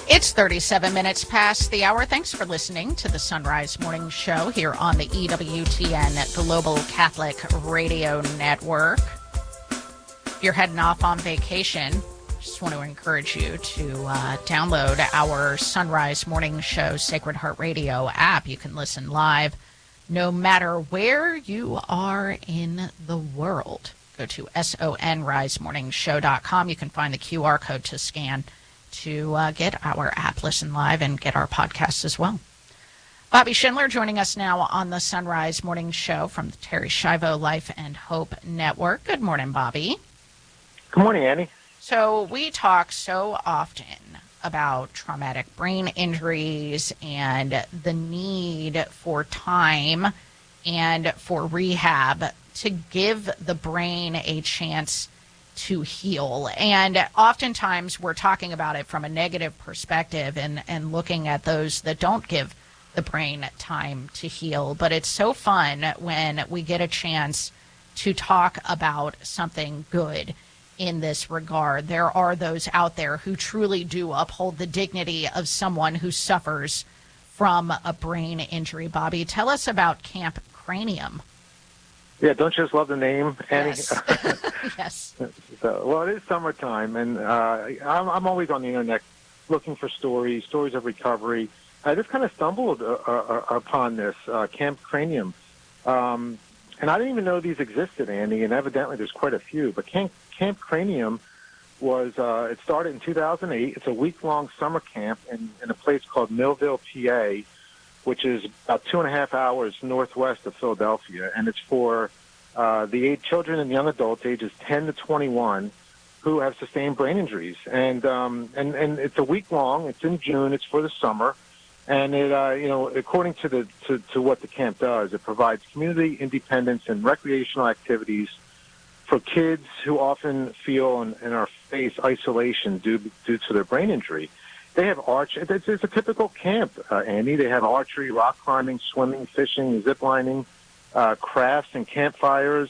It's 37 minutes past the hour. Thanks for listening to the Sunrise Morning Show here on the EWTN Global Catholic Radio Network. If you're heading off on vacation, just want to encourage you to download our Sunrise Morning Show Sacred Heart Radio app. You can listen live no matter where you are in the world. Go to sonrisemorningshow.com. You can find the QR code to scan to get our app, listen live, and get our podcasts as well. Bobby Schindler joining us now on the Sunrise Morning Show from the Terri Schiavo Life and Hope Network. Good morning, Bobby. Good morning, Annie. So we talk so often about traumatic brain injuries and the need for time and for rehab to give the brain a chance to heal. And oftentimes we're talking about it from a negative perspective and looking at those that don't give the brain time to heal. But it's so fun when we get a chance to talk about something good in this regard. There are those out there who truly do uphold the dignity of someone who suffers from a brain injury. Bobby, tell us about Camp Cranium. Yeah, don't you just love the name, Annie? Yes. Yes. Well, it is summertime, and I'm always on the internet looking for stories of recovery. I just kind of stumbled upon this, Camp Cranium. And I didn't even know these existed, Andy, and evidently there's quite a few. But Camp Cranium was, it started in 2008. It's a week-long summer camp in a place called Millville, PA, which is about 2.5 hours northwest of Philadelphia. And it's for the children and young adults ages 10 to 21 who have sustained brain injuries. And it's a week long. It's in June. It's for the summer. And it, according to what the camp does, it provides community independence and recreational activities for kids who often feel and are face isolation due to their brain injury. They have it's a typical camp, Andy. They have archery, rock climbing, swimming, fishing, zip lining, crafts and campfires.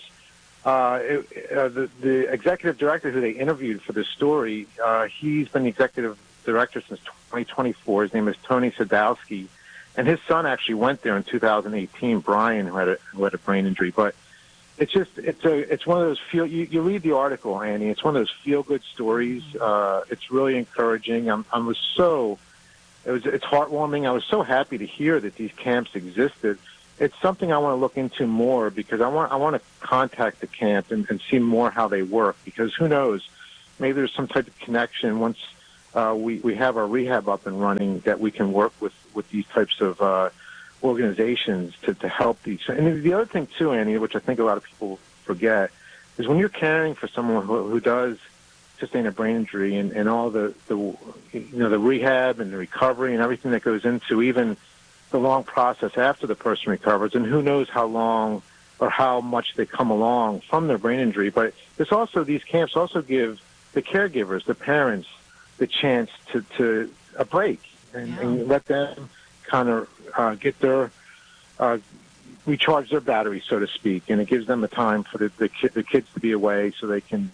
The executive director who they interviewed for this story, he's been the executive director since 2024. His name is Tony Sadowski, and his son actually went there in 2018. Brian, who had a brain injury, but it's one of those you read the article, Annie. It's one of those feel good stories. It's really encouraging. It's heartwarming. I was so happy to hear that these camps existed. It's something I want to look into more because I want to contact the camp and see more how they work, because who knows, maybe there's some type of connection once we have our rehab up and running that we can work with these types of organizations to help these. And the other thing too, Annie, which I think a lot of people forget, is when you're caring for someone who does sustain a brain injury and all the rehab and the recovery and everything that goes into even the long process after the person recovers, and who knows how long or how much they come along from their brain injury. But these camps also give the caregivers, the parents, the chance to a break and let them kind of get their recharge their batteries, so to speak, and it gives them a time for the kids to be away so they can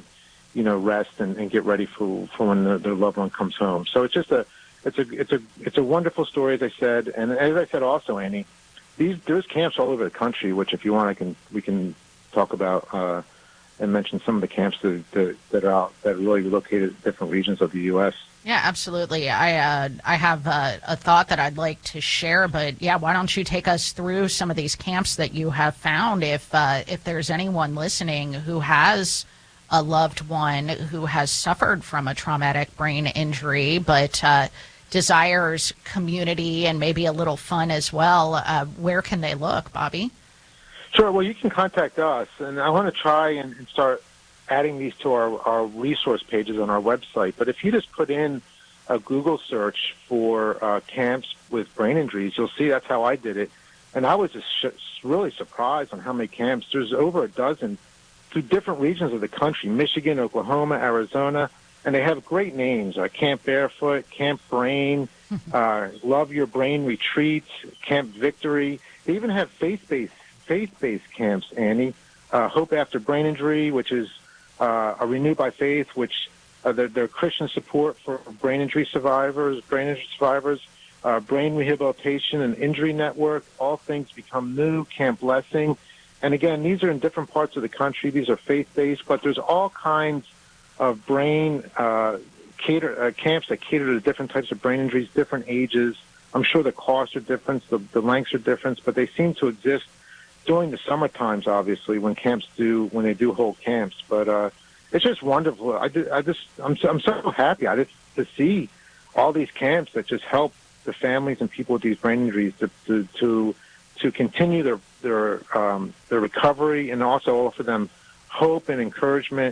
rest and get ready for when their loved one comes home. So it's just a wonderful story, as I said, and as I said also, Annie, there's camps all over the country, which if you want we can talk about and mention some of the camps that are really located in different regions of the U.S. Yeah, absolutely. I have a thought that I'd like to share, but yeah, why don't you take us through some of these camps that you have found? If there's anyone listening who has a loved one who has suffered from a traumatic brain injury, but desires community and maybe a little fun as well, where can they look, Bobby? Sure. Well, you can contact us, and I want to try and start adding these to our resource pages on our website. But if you just put in a Google search for camps with brain injuries, you'll see that's how I did it. And I was just really surprised on how many camps. There's over a dozen through different regions of the country, Michigan, Oklahoma, Arizona, and they have great names, Camp Barefoot, Camp Brain, Love Your Brain Retreats, Camp Victory. They even have faith-based camps, Annie. Hope After Brain Injury, which is a Renewed by Faith, which their Christian support for brain injury survivors, brain rehabilitation and injury network. All things become new. Camp Blessing, and again, these are in different parts of the country. These are faith-based, but there's all kinds of brain camps that cater to different types of brain injuries, different ages. I'm sure the costs are different, the lengths are different, but they seem to exist during the summer times, obviously, when they do hold camps. But it's just wonderful. I'm so happy to see all these camps that just help the families and people with these brain injuries to continue their recovery, and also offer them hope and encouragement.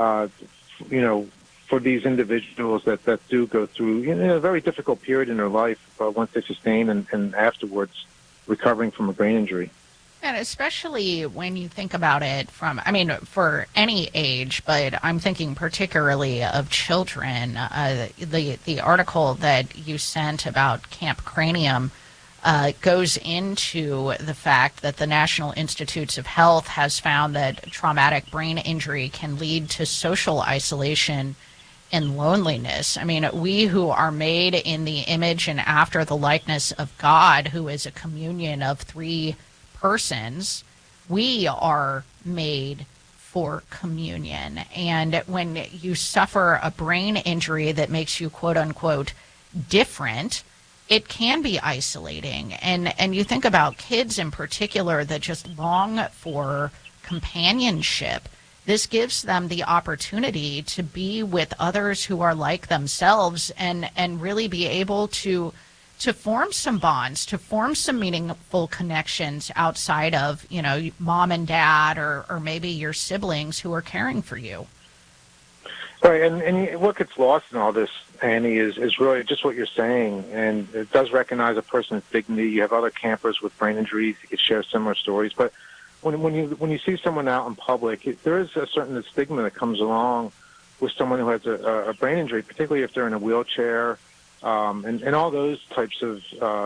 For these individuals that do go through a very difficult period in their life once they sustain and afterwards recovering from a brain injury. And especially when you think about it for any age, but I'm thinking particularly of children. The article that you sent about Camp Cranium goes into the fact that the National Institutes of Health has found that traumatic brain injury can lead to social isolation and loneliness. I mean, we who are made in the image and after the likeness of God, who is a communion of three persons, we are made for communion. And when you suffer a brain injury that makes you quote unquote different, it can be isolating. And you think about kids in particular that just long for companionship. This gives them the opportunity to be with others who are like themselves and really be able to form some bonds, to form some meaningful connections outside of, mom and dad or maybe your siblings who are caring for you. Right, and what gets lost in all this, Annie, is really just what you're saying, and it does recognize a person's dignity. You have other campers with brain injuries who could share similar stories, but when you see someone out in public, there is a certain stigma that comes along with someone who has a brain injury, particularly if they're in a wheelchair, and all those types of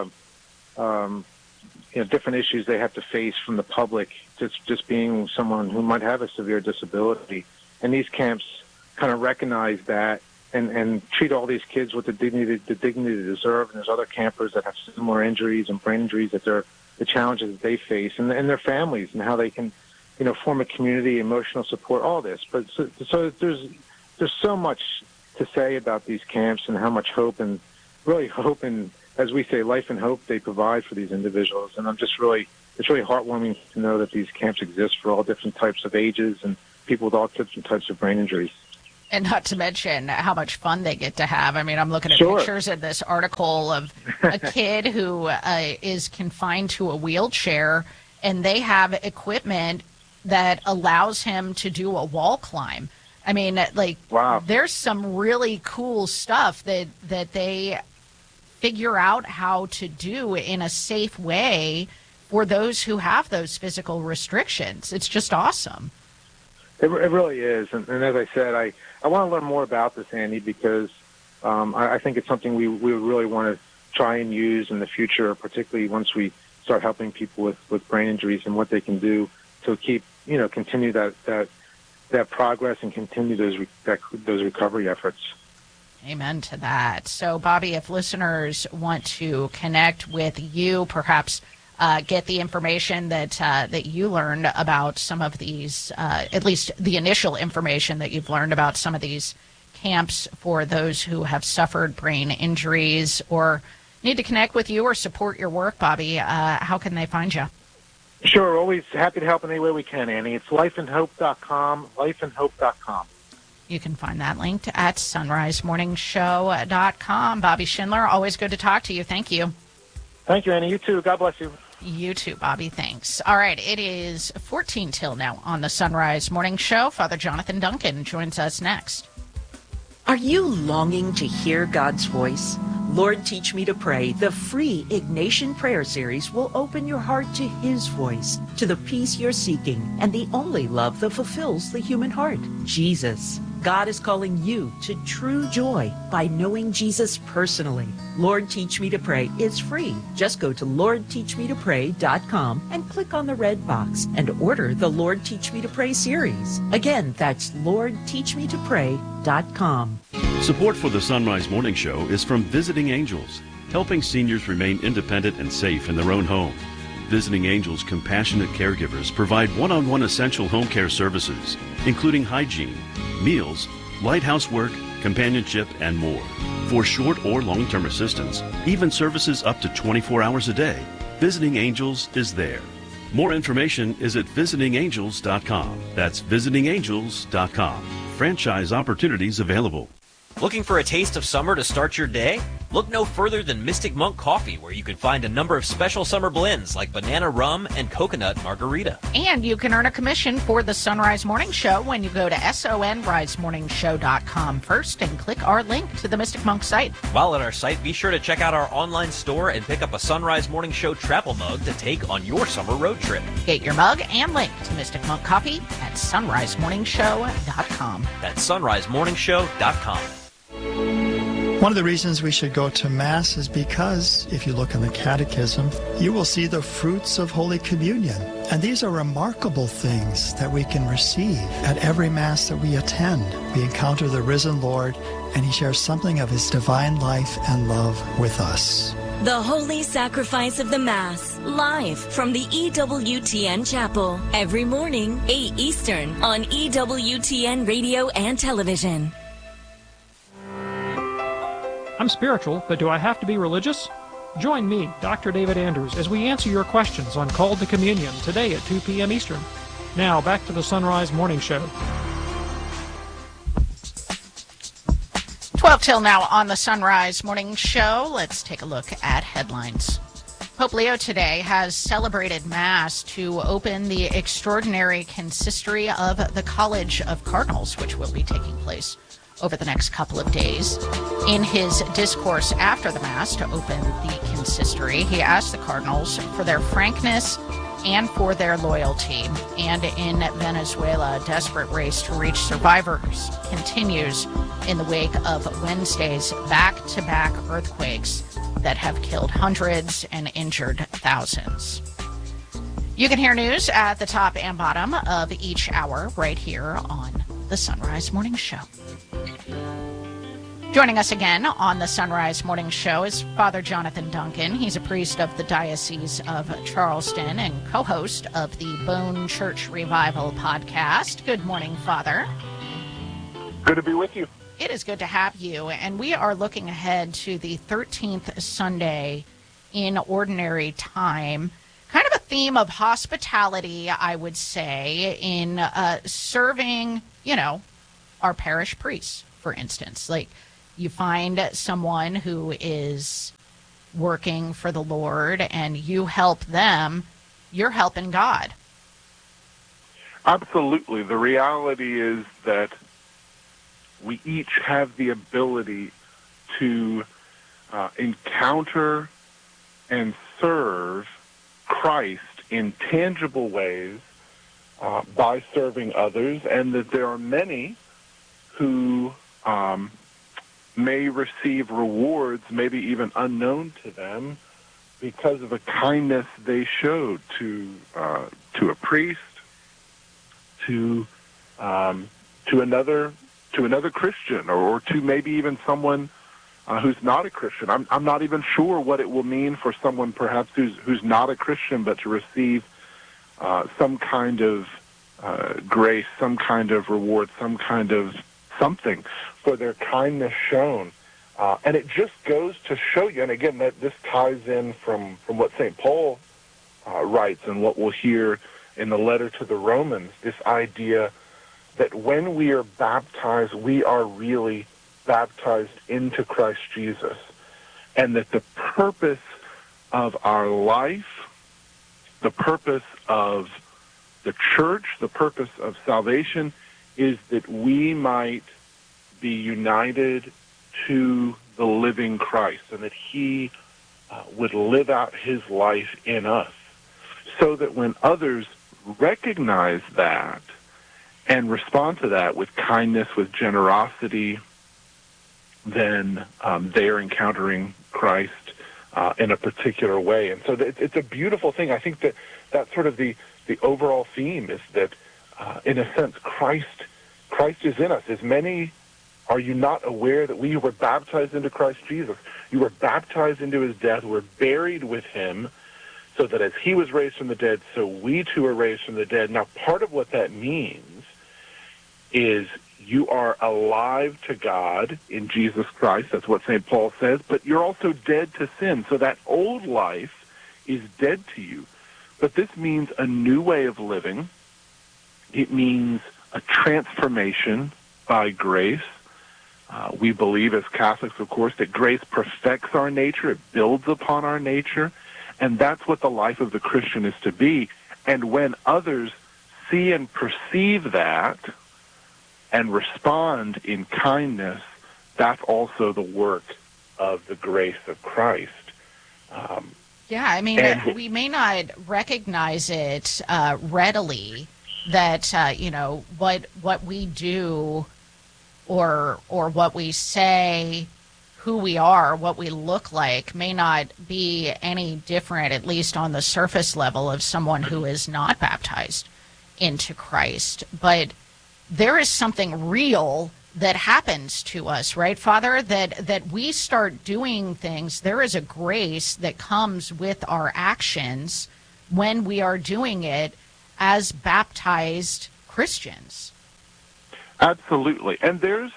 different issues they have to face from the public, just being someone who might have a severe disability. And these camps kind of recognize that and treat all these kids with the dignity they deserve. And there's other campers that have similar injuries and brain injuries that the challenges that they face, and their families, and how they can, form a community, emotional support, all this. But so there's so much to say about these camps and how much hope and, as we say, life and hope they provide for these individuals. And it's really heartwarming to know that these camps exist for all different types of ages and people with all different types of brain injuries. And not to mention how much fun they get to have. I mean, I'm looking at pictures in this article of a kid who is confined to a wheelchair, and they have equipment that allows him to do a wall climb. I mean, wow. There's some really cool stuff that they figure out how to do in a safe way for those who have those physical restrictions. It's just awesome. It really is. And as I said, I want to learn more about this, Andy, because I think it's something we really want to try and use in the future, particularly once we start helping people with brain injuries and what they can do to continue that progress and continue those recovery efforts. Amen to that. So, Bobby, if listeners want to connect with you, perhaps get the information that you learned about some of these, at least the initial information that you've learned about some of these camps for those who have suffered brain injuries, or need to connect with you or support your work, Bobby, how can they find you? Sure, always happy to help in any way we can, Annie. It's lifeandhope.com, lifeandhope.com. You can find that linked at sunrisemorningshow.com. Bobby Schindler, always good to talk to you. Thank you. Thank you, Annie. You too. God bless you. You too, Bobby. Thanks. All right. It is 14 till now on the Sunrise Morning Show. Father Jonathan Duncan joins us next. Are you longing to hear God's voice? Lord, Teach Me to Pray, the free Ignatian prayer series, will open your heart to His voice, to the peace you're seeking, and the only love that fulfills the human heart, Jesus. God is calling you to true joy by knowing Jesus personally. Lord Teach Me to Pray is free. Just go to LordTeachMeToPray.com and click on the red box and order the Lord Teach Me to Pray series. Again, that's LordTeachMeToPray.com. Support for the Sunrise Morning Show is from Visiting Angels, helping seniors remain independent and safe in their own home. Visiting Angels compassionate caregivers provide one-on-one essential home care services, including hygiene, meals, light housework, companionship, and more. For short or long-term assistance, even services up to 24 hours a day, Visiting Angels is there. More information is at visitingangels.com. That's visitingangels.com. Franchise opportunities available. Looking for a taste of summer to start your day? Look no further than Mystic Monk Coffee, where you can find a number of special summer blends like banana rum and coconut margarita. And you can earn a commission for the Sunrise Morning Show when you go to sonrisemorningshow.com first and click our link to the Mystic Monk site. While at our site, be sure to check out our online store and pick up a Sunrise Morning Show travel mug to take on your summer road trip. Get your mug and link to Mystic Monk Coffee at sonrisemorningshow.com. That's sonrisemorningshow.com. One of the reasons we should go to Mass is because, if you look in the Catechism, you will see the fruits of Holy Communion. And these are remarkable things that we can receive at every Mass that we attend. We encounter the risen Lord, and He shares something of His divine life and love with us. The Holy Sacrifice of the Mass, live from the EWTN Chapel, every morning, 8 Eastern, on EWTN Radio and Television. I'm spiritual, but do I have to be religious? Join me, Dr. David Andrews, as we answer your questions on Called to Communion today at 2 p.m. Eastern. Now, back to the Sunrise Morning Show. 12 till now on the Sunrise Morning Show. Let's take a look at headlines. Pope Leo today has celebrated Mass to open the extraordinary consistory of the College of Cardinals, which will be taking place over the next couple of days. In his discourse after the Mass to open the consistory, he asked the cardinals for their frankness and for their loyalty. And in Venezuela, a desperate race to reach survivors continues in the wake of Wednesday's back-to-back earthquakes that have killed hundreds and injured thousands. You can hear news at the top and bottom of each hour right here on the Sunrise Morning Show. Joining us again on the Sunrise Morning Show is Father Jonathan Duncan. He's a priest of the Diocese of Charleston and co-host of the Bone Church Revival podcast. Good morning, Father. Good to be with you. It is good to have you, and we are looking ahead to the 13th Sunday in Ordinary Time. Kind of a theme of hospitality, I would say, in serving, our parish priests, for instance. Like, you find someone who is working for the Lord and you help them, you're helping God. Absolutely. The reality is that we each have the ability to encounter and serve Christ in tangible ways by serving others, and that there are many who may receive rewards, maybe even unknown to them, because of a kindness they showed to a priest, to another Christian, or to maybe even someone who's not a Christian. I'm not even sure what it will mean for someone perhaps who's not a Christian, but to receive some kind of grace, some kind of reward, some kind of something for their kindness shown. And it just goes to show you, and again, that this ties in from what St. Paul writes and what we'll hear in the letter to the Romans, this idea that when we are baptized, we are really baptized into Christ Jesus, and that the purpose of our life, the purpose of the church, the purpose of salvation, is that we might be united to the living Christ, and that He would live out His life in us, so that when others recognize that and respond to that with kindness, with generosity, then they're encountering Christ in a particular way. And so it's a beautiful thing. I think that that's sort of the overall theme is that, in a sense, Christ is in us. As many, are you not aware that we were baptized into Christ Jesus? You were baptized into his death. We're buried with him so that as he was raised from the dead, so we too are raised from the dead. Now, part of what that means is you are alive to God in Jesus Christ. That's what St. Paul says. But you're also dead to sin. So that old life is dead to you. But this means a new way of living. It means a transformation by grace. We believe as Catholics, of course, that grace perfects our nature. It builds upon our nature. And that's what the life of the Christian is to be. And when others see and perceive that and respond in kindness, that's also the work of the grace of Christ. Yeah, I mean, we may not recognize it readily that, what we do or what we say, who we are, what we look like may not be any different, at least on the surface level, of someone who is not baptized into Christ. But there is something real that happens to us, right, Father? That we start doing things. There is a grace that comes with our actions when we are doing it as baptized Christians. Absolutely. And there's,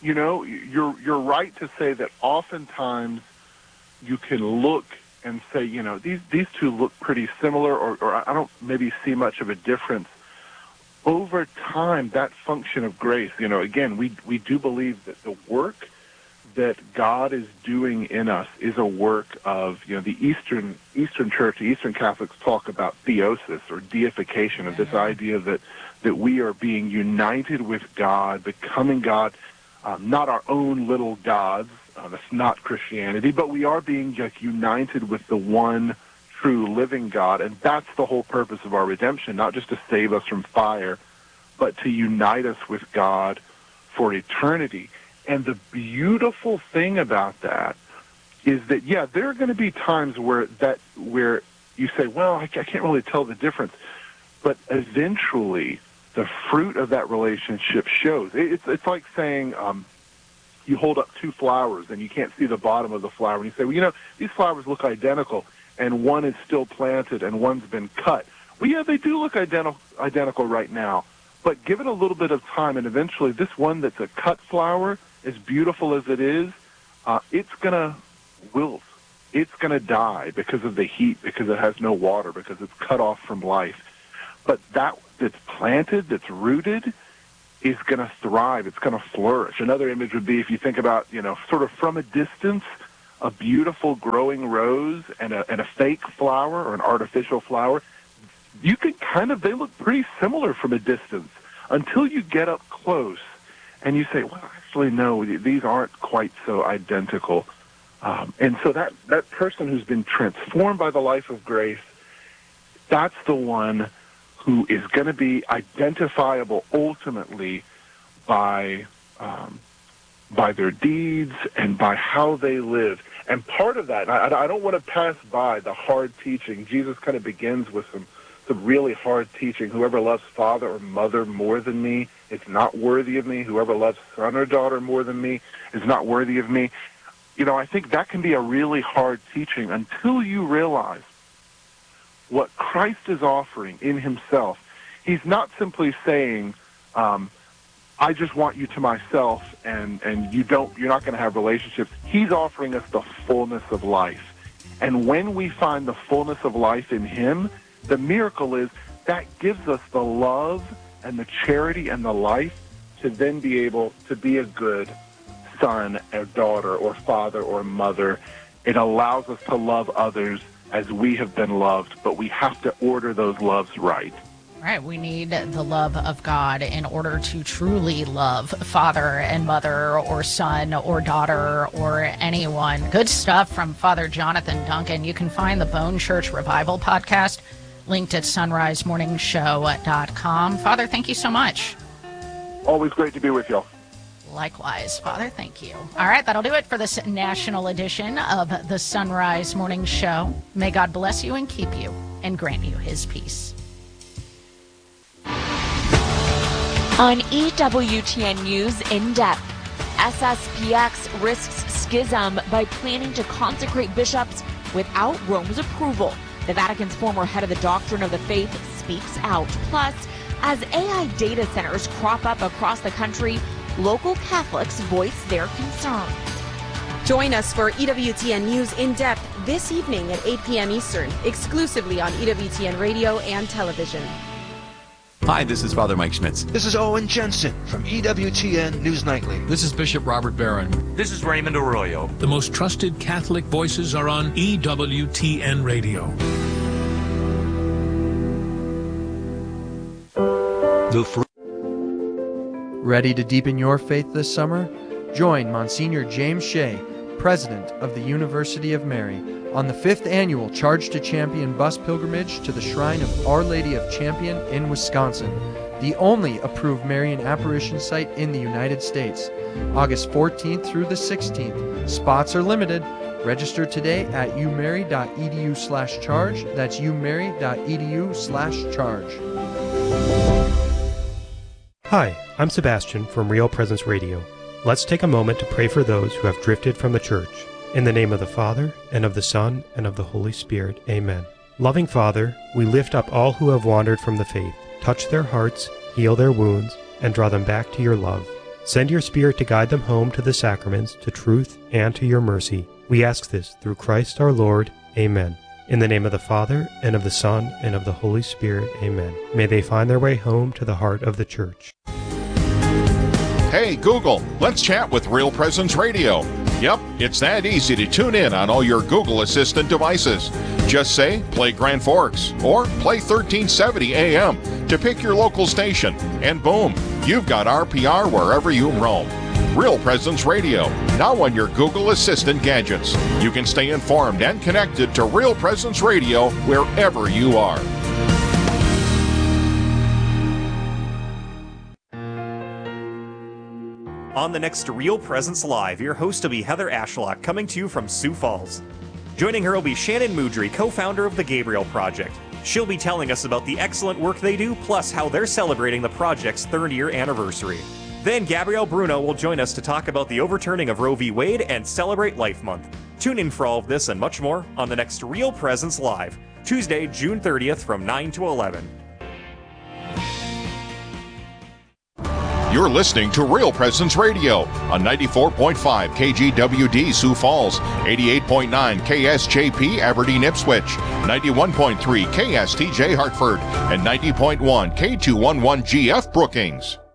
you're right to say that oftentimes you can look and say, these two look pretty similar, or I don't maybe see much of a difference. Over time, that function of grace, again, we do believe that the work that God is doing in us is a work of, the Eastern Church, the Eastern Catholics talk about theosis or deification, of this idea that we are being united with God, becoming God, not our own little gods. That's not Christianity, but we are being united with the one true living God, and that's the whole purpose of our redemption, not just to save us from fire, but to unite us with God for eternity. And the beautiful thing about that is that, there are going to be times where you say, well, I can't really tell the difference, but eventually the fruit of that relationship shows. It's like saying you hold up two flowers and you can't see the bottom of the flower, and you say, well, these flowers look identical, and one is still planted and one's been cut. Well, they do look identical right now, but give it a little bit of time, and eventually this one that's a cut flower, as beautiful as it is, it's going to wilt. It's going to die because of the heat, because it has no water, because it's cut off from life. But that's planted, that's rooted, is going to thrive. It's going to flourish. Another image would be if you think about, sort of from a distance, a beautiful growing rose and a fake flower or an artificial flower, you can they look pretty similar from a distance until you get up close and you say, well, actually, no, these aren't quite so identical. And so that person who's been transformed by the life of grace, that's the one who is going to be identifiable ultimately by their deeds and by how they live. And part of that, I don't want to pass by the hard teaching. Jesus kind of begins with some really hard teaching. Whoever loves father or mother more than me is not worthy of me. Whoever loves son or daughter more than me is not worthy of me. I think that can be a really hard teaching until you realize what Christ is offering in himself. He's not simply saying, I just want you to myself, and you're not going to have relationships. He's offering us the fullness of life. And when we find the fullness of life in him, the miracle is that gives us the love and the charity and the life to then be able to be a good son or daughter or father or mother. It allows us to love others as we have been loved, but we have to order those loves right. Right. We need the love of God in order to truly love father and mother or son or daughter or anyone. Good stuff from Father Jonathan Duncan. You can find the Bone Church Revival podcast linked at sunrisemorningshow.com. Father, thank you so much. Always great to be with y'all. Likewise, Father, thank you. All right, that'll do it for this national edition of the Sunrise Morning Show. May God bless you and keep you and grant you his peace. On EWTN News In Depth, SSPX risks schism by planning to consecrate bishops without Rome's approval. The Vatican's former head of the Doctrine of the Faith speaks out. Plus, as AI data centers crop up across the country, local Catholics voice their concerns. Join us for EWTN News In Depth this evening at 8 p.m. Eastern, exclusively on EWTN Radio and Television. Hi, this is Father Mike Schmitz. This is Owen Jensen from EWTN News Nightly. This is Bishop Robert Barron. This is Raymond Arroyo. The most trusted Catholic voices are on EWTN Radio. Ready to deepen your faith this summer? Join Monsignor James Shea, President of the University of Mary, on the 5th annual Charge to Champion bus pilgrimage to the Shrine of Our Lady of Champion in Wisconsin, the only approved Marian apparition site in the United States. August 14th through the 16th. Spots are limited. Register today at umary.edu/charge. That's umary.edu/charge. Hi, I'm Sebastian from Real Presence Radio. Let's take a moment to pray for those who have drifted from the church. In the name of the Father, and of the Son, and of the Holy Spirit. Amen. Loving Father, we lift up all who have wandered from the faith. Touch their hearts, heal their wounds, and draw them back to your love. Send your Spirit to guide them home to the sacraments, to truth, and to your mercy. We ask this through Christ our Lord. Amen. In the name of the Father, and of the Son, and of the Holy Spirit. Amen. May they find their way home to the heart of the church. Hey, Google, let's chat with Real Presence Radio. Yep, it's that easy to tune in on all your Google Assistant devices. Just say, play Grand Forks, or play 1370 AM to pick your local station, and boom, you've got RPR wherever you roam. Real Presence Radio, now on your Google Assistant gadgets. You can stay informed and connected to Real Presence Radio wherever you are. On the next Real Presence Live, your host will be Heather Ashlock, coming to you from Sioux Falls. Joining her will be Shannon Moudry, co-founder of the Gabriel Project. She'll be telling us about the excellent work they do, plus how they're celebrating the project's 3rd-year anniversary. Then Gabrielle Bruno will join us to talk about the overturning of Roe v. Wade and celebrate Life Month. Tune in for all of this and much more on the next Real Presence Live, Tuesday, June 30th from 9 to 11. You're listening to Real Presence Radio on 94.5 KGWD Sioux Falls, 88.9 KSJP Aberdeen Ipswich, 91.3 KSTJ Hartford, and 90.1 K211GF Brookings.